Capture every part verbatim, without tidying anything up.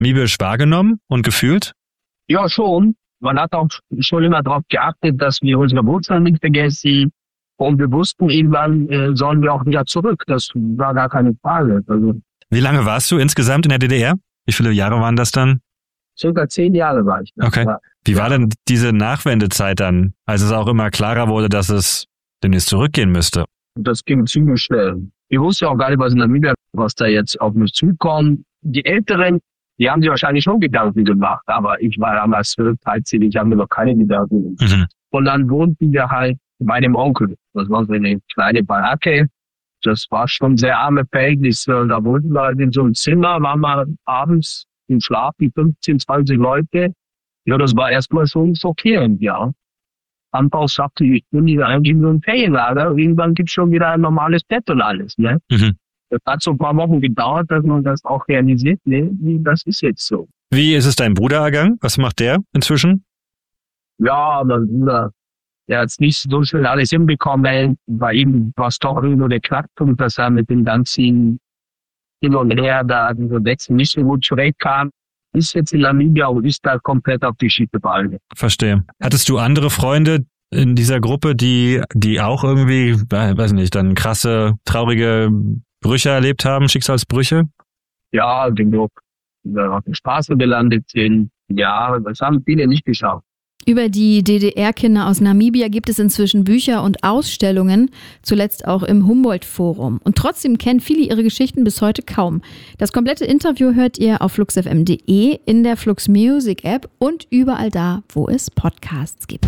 namibiesch wahrgenommen und gefühlt? Ja, schon. Man hat auch schon immer darauf geachtet, dass wir unsere Wurzeln nicht vergessen. Und wir wussten, irgendwann äh, sollen wir auch wieder zurück. Das war gar keine Frage. Also, Wie lange warst du insgesamt in der D D R? Wie viele Jahre waren das dann? circa zehn Jahre war ich da. Okay. Wie war denn diese Nachwendezeit dann, als es auch immer klarer wurde, dass es demnächst zurückgehen müsste? Das ging ziemlich schnell. Ich wusste auch gar nicht, was in Namibia, was da jetzt auf mich zukommt. Die Älteren, die haben sich wahrscheinlich schon Gedanken gemacht, aber ich war damals zwölf, dreizehn, ich habe mir noch keine Gedanken gemacht. Mhm. Und dann wohnten wir halt bei dem Onkel. Das war so eine kleine Baracke. Das war schon sehr arme Verhältnisse. Da wohnten wir halt in so einem Zimmer, waren wir abends im Schlaf, die fünfzehn, zwanzig Leute. Ja, das war erstmal schon schockierend, ja. Anfangs sagte ich, ich bin hier eigentlich nur ein Ferienlager. Irgendwann gibt's schon wieder ein normales Bett und alles, ne? Mhm. Das hat so ein paar Wochen gedauert, dass man das auch realisiert, ne? Das ist jetzt so. Wie ist es dein Bruder ergangen? Was macht der inzwischen? Ja, mein Bruder, der hat's nicht so schnell alles hinbekommen. Bei ihm war es doch nur der Knackpunkt, dass er mit dem ganzen Hin und Her da, diese Wechsel nicht so gut zurechtkam. Ist jetzt in Namibia und ist da komplett auf die Schippe gefallen. Verstehe. Hattest du andere Freunde in dieser Gruppe, die, die auch irgendwie, weiß nicht, dann krasse, traurige Brüche erlebt haben, Schicksalsbrüche? Ja, genug. Die auf der Straße gelandet sind. Ja, das haben viele nicht geschafft. Über die D D R-Kinder aus Namibia gibt es inzwischen Bücher und Ausstellungen, zuletzt auch im Humboldt-Forum. Und trotzdem kennen viele ihre Geschichten bis heute kaum. Das komplette Interview hört ihr auf flux f m punkt d e, in der Flux Music App und überall da, wo es Podcasts gibt.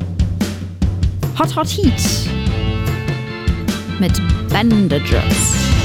Hot Hot Heat mit Bandages.